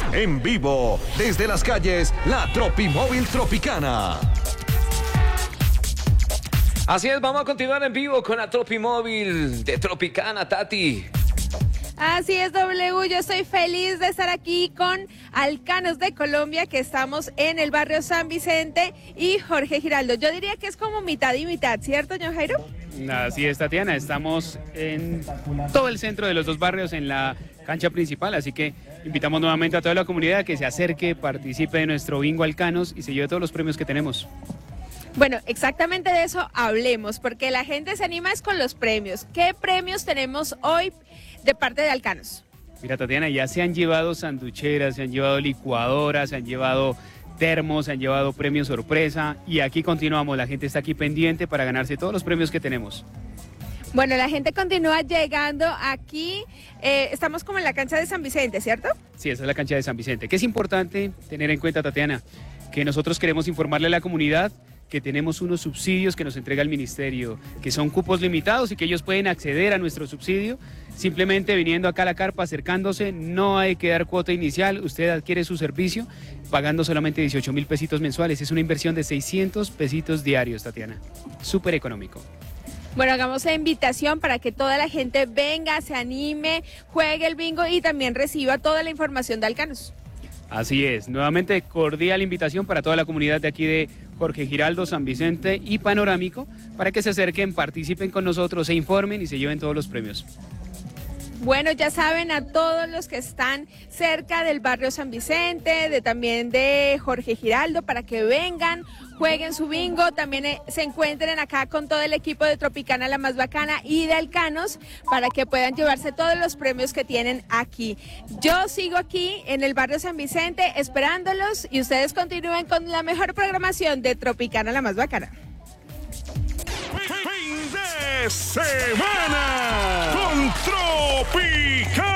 En vivo, desde las calles, la Tropimóvil Tropicana. Así es, vamos a continuar en vivo con la Tropimóvil de Tropicana, Tati. Así es, W, yo estoy feliz de estar aquí con Alcanos de Colombia, que estamos en el barrio San Vicente, y Jorge Giraldo. Yo diría que es como mitad y mitad, ¿cierto, señor Jairo? Así es, Tatiana, estamos en todo el centro de los dos barrios, en la cancha principal, así que invitamos nuevamente a toda la comunidad a que se acerque, participe de nuestro bingo Alcanos y se lleve todos los premios que tenemos. Bueno, exactamente de eso hablemos, porque la gente se anima es con los premios. ¿Qué premios tenemos hoy de parte de Alcanos? Mira, Tatiana, ya se han llevado sanducheras, se han llevado licuadoras, se han llevado termos, se han llevado premios sorpresa y aquí continuamos, la gente está aquí pendiente para ganarse todos los premios que tenemos. Bueno, la gente continúa llegando aquí, estamos como en la cancha de San Vicente, ¿cierto? Sí, esa es la cancha de San Vicente. Que es importante tener en cuenta, Tatiana, que nosotros queremos informarle a la comunidad que tenemos unos subsidios que nos entrega el ministerio, que son cupos limitados y que ellos pueden acceder a nuestro subsidio simplemente viniendo acá a la carpa, acercándose, no hay que dar cuota inicial, usted adquiere su servicio pagando solamente 18,000 pesitos mensuales, es una inversión de 600 pesitos diarios, Tatiana, súper económico. Bueno, hagamos la invitación para que toda la gente venga, se anime, juegue el bingo y también reciba toda la información de Alcanos. Así es, nuevamente cordial invitación para toda la comunidad de aquí de Jorge Giraldo, San Vicente y Panorámico, para que se acerquen, participen con nosotros, se informen y se lleven todos los premios. Bueno, ya saben, a todos los que están cerca del barrio San Vicente, también de Jorge Giraldo, para que vengan, jueguen su bingo, también se encuentren acá con todo el equipo de Tropicana La Más Bacana y de Alcanos, para que puedan llevarse todos los premios que tienen aquí. Yo sigo aquí en el barrio San Vicente esperándolos y ustedes continúen con la mejor programación de Tropicana La Más Bacana. ¡Fin de semana con Tropicana!